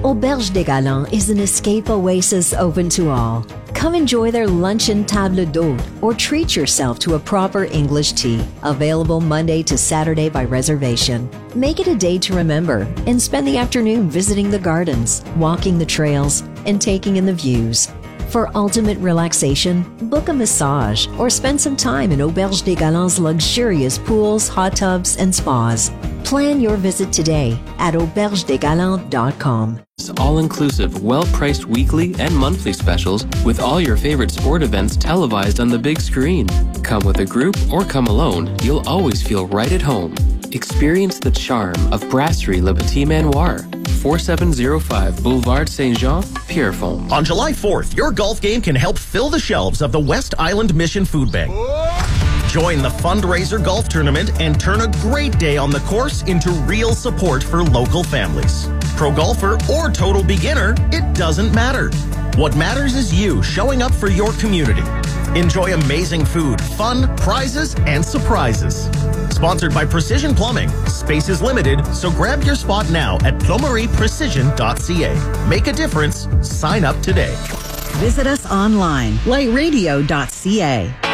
Auberge des Galants is an escape oasis open to all. Come enjoy their luncheon table d'hôte or treat yourself to a proper English tea, available Monday to Saturday by reservation. Make it a day to remember and spend the afternoon visiting the gardens, walking the trails, and taking in the views. For ultimate relaxation, book a massage or spend some time in Auberge des Galants' luxurious pools, hot tubs, and spas. Plan your visit today at aubergedesgalants.com. All-inclusive, well-priced weekly and monthly specials with all your favorite sport events televised on the big screen. Come with a group or come alone, you'll always feel right at home. Experience the charm of Brasserie Le Petit Manoir, 4705 Boulevard Saint-Jean, Pierrefonds. On July 4th, your golf game can help fill the shelves of the West Island Mission Food Bank. Join the fundraiser golf tournament and turn a great day on the course into real support for local families. Pro golfer or total beginner, it doesn't matter. What matters is you showing up for your community. Enjoy amazing food, fun, prizes, and surprises. Sponsored by Precision Plumbing. Space is limited, so grab your spot now at plumerieprecision.ca. Make a difference. Sign up today. Visit us online, lightradio.ca.